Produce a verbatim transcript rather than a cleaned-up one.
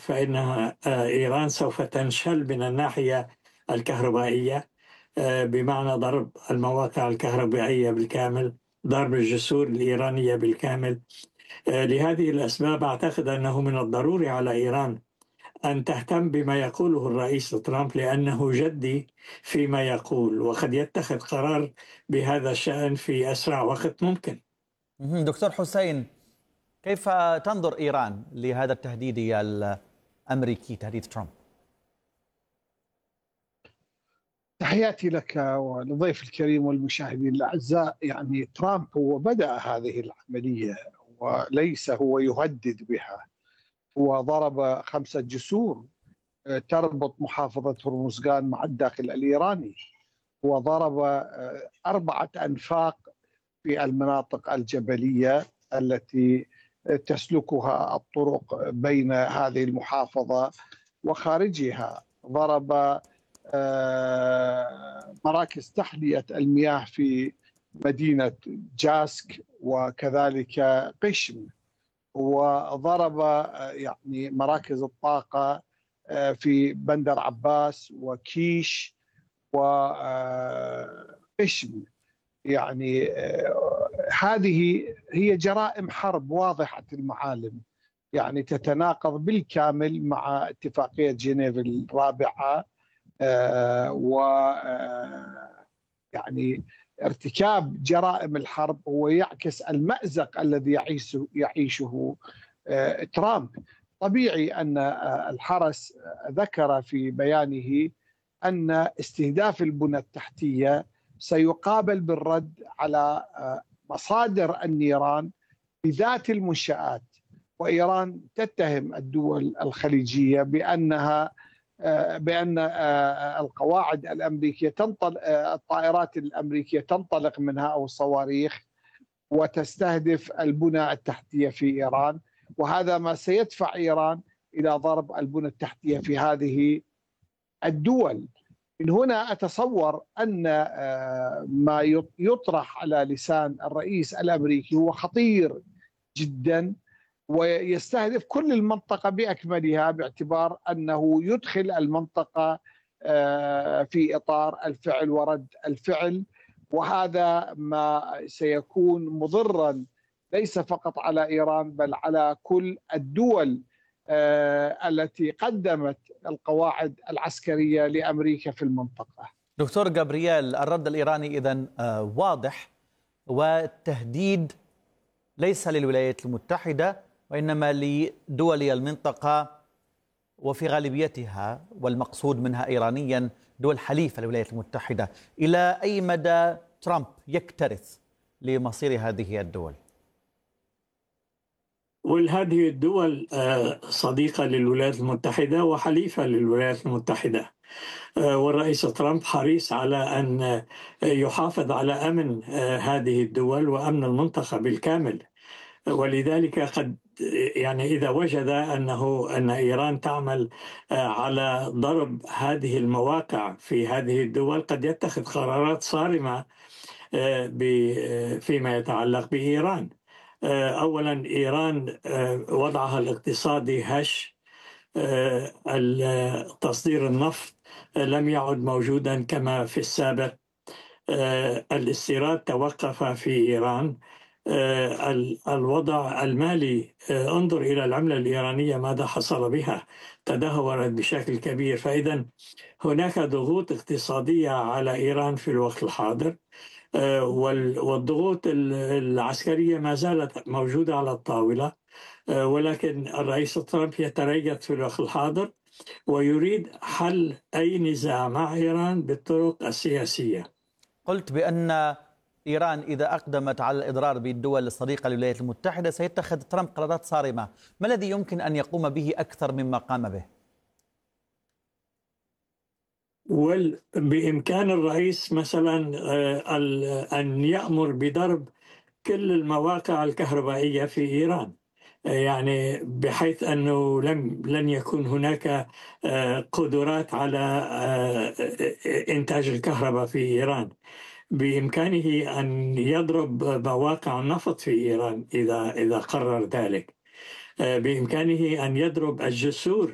فإنها آه، إيران سوف تنشل من الناحية الكهربائية، آه، بمعنى ضرب المواقع الكهربائية بالكامل، ضرب الجسور الإيرانية بالكامل. آه، لهذه الأسباب أعتقد أنه من الضروري على إيران أن تهتم بما يقوله الرئيس ترامب، لأنه جدي فيما يقول، وقد يتخذ قرار بهذا الشأن في أسرع وقت ممكن. مهم. دكتور حسين، كيف تنظر إيران لهذا التهديد الأمريكي، تهديد ترامب؟ تحياتي لك ولضيف الكريم والمشاهدين الأعزاء. يعني ترامب هو بدأ هذه العملية وليس هو يهدد بها. هو ضرب خمسة جسور تربط محافظة هرمزغان مع الداخل الإيراني، وضرب أربعة أنفاق في المناطق الجبلية التي تسلكها الطرق بين هذه المحافظة وخارجها. ضرب مراكز تحلية المياه في مدينة جاسك وكذلك قشم، وضرب يعني مراكز الطاقة في بندر عباس وكيش وقشم. يعني هذه هي جرائم حرب واضحة المعالم، يعني تتناقض بالكامل مع اتفاقية جنيف الرابعة. و يعني ارتكاب جرائم الحرب هو يعكس المأزق الذي يعيشه يعيشه ترامب. طبيعي أن الحرس ذكر في بيانه أن استهداف البنى التحتية سيقابل بالرد على مصادر النيران بذات المنشآت، وإيران تتهم الدول الخليجية بأنها بأن القواعد الأمريكية تنطلق، الطائرات الأمريكية تنطلق منها أو الصواريخ وتستهدف البنى التحتية في إيران، وهذا ما سيدفع إيران إلى ضرب البنى التحتية في هذه الدول. من هنا أتصور أن ما يطرح على لسان الرئيس الأمريكي هو خطير جدا، ويستهدف كل المنطقة بأكملها، باعتبار أنه يدخل المنطقة في إطار الفعل ورد الفعل، وهذا ما سيكون مضرا ليس فقط على إيران بل على كل الدول التي قدمت القواعد العسكرية لأمريكا في المنطقة. دكتور جابرييل، الرد الإيراني إذن واضح، والتهديد ليس للولايات المتحدة وإنما لدول المنطقة وفي غالبيتها، والمقصود منها إيرانيا دول حليفة للولايات المتحدة. إلى أي مدى ترامب يكترث لمصير هذه الدول؟ وهذه الدول صديقة للولايات المتحدة وحليفة للولايات المتحدة، والرئيس ترامب حريص على أن يحافظ على أمن هذه الدول وأمن المنطقة بالكامل. ولذلك قد يعني إذا وجد أنه أن إيران تعمل على ضرب هذه المواقع في هذه الدول، قد يتخذ قرارات صارمة فيما يتعلق بإيران. أولا، إيران وضعها الاقتصادي هش، تصدير النفط لم يعد موجودا كما في السابق، الاستيراد توقف في إيران، الوضع المالي، انظر إلى العملة الإيرانية ماذا حصل بها، تدهورت بشكل كبير. فإذا هناك ضغوط اقتصادية على إيران في الوقت الحاضر، والضغوط العسكرية ما زالت موجودة على الطاولة، ولكن الرئيس ترامب يتريث في الوقت الحاضر ويريد حل أي نزاع مع إيران بالطرق السياسية. قلت بأن إيران إذا أقدمت على الإضرار بالدول الصديقة للولايات المتحدة سيتخذ ترامب قرارات صارمة. ما الذي يمكن أن يقوم به أكثر مما قام به؟ بإمكان الرئيس مثلا أن يأمر بضرب كل المواقع الكهربائية في إيران، يعني بحيث أنه لم لن يكون هناك قدرات على إنتاج الكهرباء في إيران. بإمكانه أن يضرب مواقع النفط في إيران إذا إذا قرر ذلك. بإمكانه أن يضرب الجسور